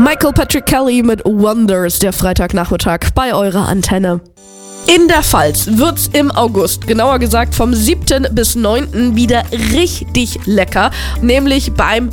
Michael Patrick Kelly mit Wonders, der Freitagnachmittag bei eurer Antenne. In der Pfalz wird's im August, genauer gesagt vom 7. bis 9. wieder richtig lecker, nämlich beim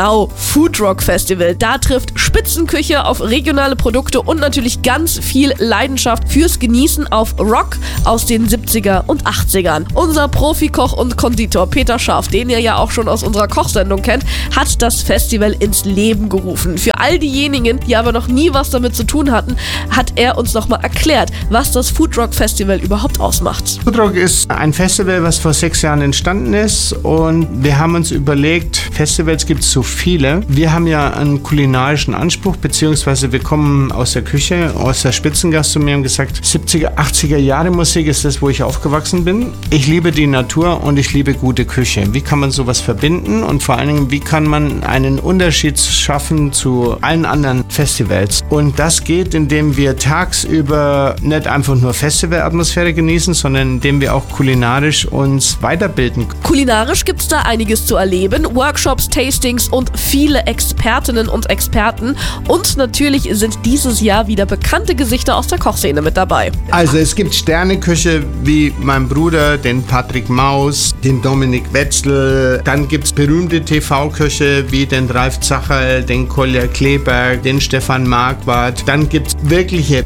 Foodrock Festival. Da trifft Spitzenküche auf regionale Produkte und natürlich ganz viel Leidenschaft fürs Genießen auf Rock aus den 70er und 80ern. Unser Profikoch und Konditor Peter Scharf, den ihr ja auch schon aus unserer Kochsendung kennt, hat das Festival ins Leben gerufen. Für all diejenigen, die aber noch nie was damit zu tun hatten, hat er uns nochmal erklärt, was das Foodrock Festival überhaupt ausmacht. Foodrock ist ein Festival, was vor 6 Jahren entstanden ist, und wir haben uns überlegt, Festivals gibt es so viele. Wir haben ja einen kulinarischen Anspruch, beziehungsweise wir kommen aus der Küche, aus der Spitzengastronomie, und gesagt, 70er, 80er Jahre Musik ist das, wo ich aufgewachsen bin. Ich liebe die Natur und ich liebe gute Küche. Wie kann man sowas verbinden, und vor allen Dingen, wie kann man einen Unterschied schaffen zu allen anderen Festivals? Und das geht, indem wir tagsüber nicht einfach nur Festivalatmosphäre genießen, sondern indem wir auch kulinarisch uns weiterbilden. Kulinarisch gibt's da einiges zu erleben. Workshops, Tastings und viele Expertinnen und Experten. Und natürlich sind dieses Jahr wieder bekannte Gesichter aus der Kochszene mit dabei. Also es gibt Sterneküche wie mein Bruder, den Patrick Maus, den Dominik Wetzel. Dann gibt's berühmte TV-Köche wie den Ralf Zacherl, den Kolja Kleberg, den Stefan Marquardt. Dann gibt's wirkliche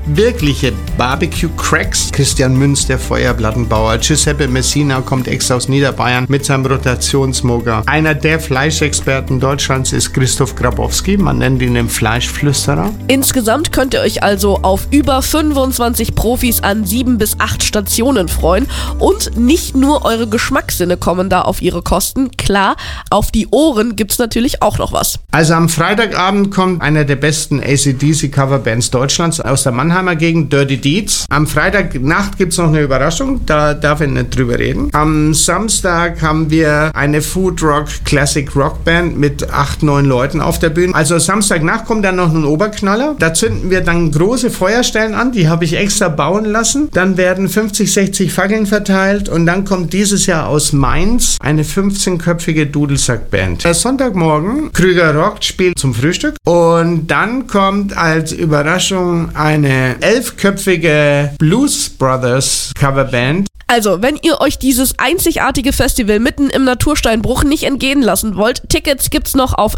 Barbecue-Cracks. Christian Münz, der Feuerplattenbauer. Giuseppe Messina kommt extra aus Niederbayern mit seinem Rotationsmoker. Einer der Fleischexperten Deutschlands ist Christoph Grabowski. Man nennt ihn den Fleischflüsterer. Insgesamt könnt ihr euch also auf über 25 Profis an 7 bis 8 Stationen freuen. Und nicht nur eure Geschmackssinne kommen da auf ihre Kosten. Klar, auf die Ohren gibt's natürlich auch noch was. Also am Freitagabend kommt einer der besten AC/DC-Coverbands Deutschlands aus der Mannheimer Gegend, Dirty Deeds. Am Freitagnacht gibt es noch eine Überraschung, da darf ich nicht drüber reden. Am Samstag haben wir eine Foodrock Classic Rock Band mit 8, 9 Leuten auf der Bühne. Also Samstagnacht kommt dann noch ein Oberknaller. Da zünden wir dann große Feuerstellen an, die habe ich extra bauen lassen. Dann werden 50, 60 Fackeln verteilt, und dann kommt dieses Jahr aus Mainz eine 15-köpfige Dudelsack-Band. Sonntagmorgen, Krüger Rockt spielt zum Frühstück, und dann kommt als Überraschung eine 11-köpfige Blues Brothers Coverband. Also, wenn ihr euch dieses einzigartige Festival mitten im Natursteinbruch nicht entgehen lassen wollt, Tickets gibt's noch auf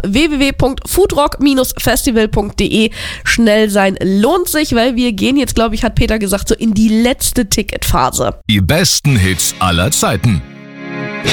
www.foodrock-festival.de. Schnell sein lohnt sich, weil wir gehen jetzt, glaube ich, hat Peter gesagt, so in die letzte Ticketphase. Die besten Hits aller Zeiten.